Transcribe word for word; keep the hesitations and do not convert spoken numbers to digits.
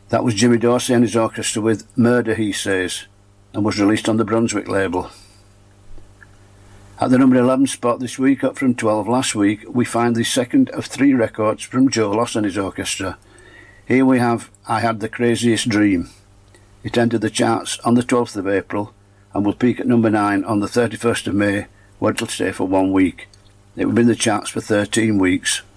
That was Jimmy Dorsey and his orchestra with Murder, He Says, and was released on the Brunswick label. At the number eleven spot this week, up from twelve last week, we find the second of three records from Joe Loss and his orchestra. Here we have I Had the Craziest Dream. It entered the charts on the twelfth of April and will peak at number nine on the thirty-first of May, where it will stay for one week. It will be in the charts for thirteen weeks.